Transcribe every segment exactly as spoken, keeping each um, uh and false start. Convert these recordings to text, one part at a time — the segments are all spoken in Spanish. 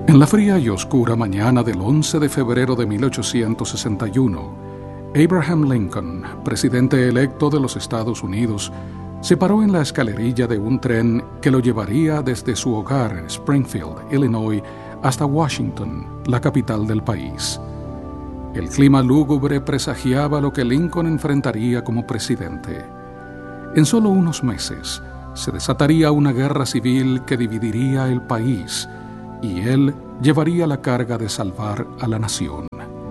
En la fría y oscura mañana del once de febrero de mil ochocientos sesenta y uno, Abraham Lincoln, presidente electo de los Estados Unidos, se paró en la escalerilla de un tren que lo llevaría desde su hogar en Springfield, Illinois, hasta Washington, la capital del país. El clima lúgubre presagiaba lo que Lincoln enfrentaría como presidente. En solo unos meses se desataría una guerra civil que dividiría el país, y él llevaría la carga de salvar a la nación.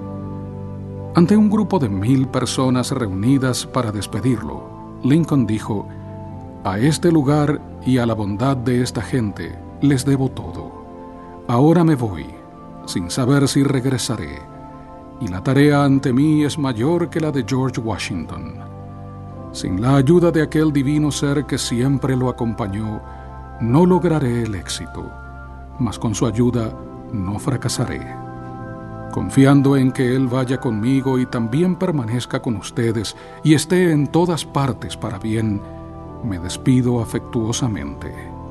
Ante un grupo de mil personas reunidas para despedirlo, Lincoln dijo: «A este lugar y a la bondad de esta gente les debo todo. Ahora me voy, sin saber si regresaré, y la tarea ante mí es mayor que la de George Washington. Sin la ayuda de aquel divino ser que siempre lo acompañó, no lograré el éxito, mas con su ayuda no fracasaré. Confiando en que Él vaya conmigo y también permanezca con ustedes y esté en todas partes para bien, me despido afectuosamente».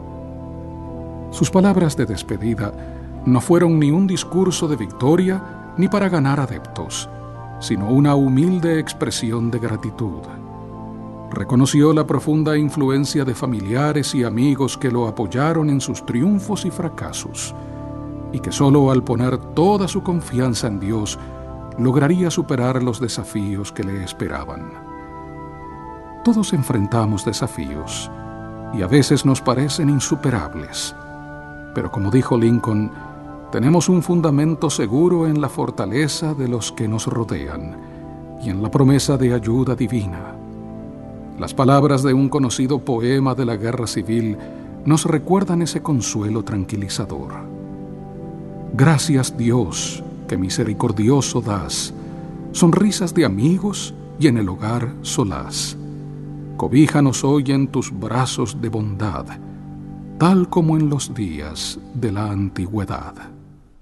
Sus palabras de despedida no fueron ni un discurso de victoria ni para ganar adeptos, sino una humilde expresión de gratitud. Reconoció la profunda influencia de familiares y amigos que lo apoyaron en sus triunfos y fracasos, y que solo al poner toda su confianza en Dios lograría superar los desafíos que le esperaban. Todos enfrentamos desafíos, y a veces nos parecen insuperables, pero como dijo Lincoln, tenemos un fundamento seguro en la fortaleza de los que nos rodean y en la promesa de ayuda divina. Las palabras de un conocido poema de la Guerra Civil nos recuerdan ese consuelo tranquilizador. Gracias, Dios, que misericordioso das, sonrisas de amigos y en el hogar solaz. Cobíjanos hoy en tus brazos de bondad, tal como en los días de la antigüedad.